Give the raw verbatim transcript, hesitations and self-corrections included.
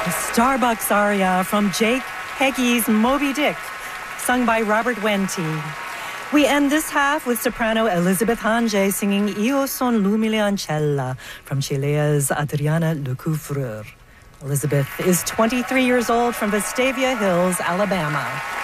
The Starbucks aria from Jake Peggy's Moby Dick, sung by Robert Wente. We end this half with soprano Elizabeth Hange singing Io son l'umile ancella from Chilea's Adriana Lecouvreur. Elizabeth is twenty-three years old from Vestavia Hills, Alabama.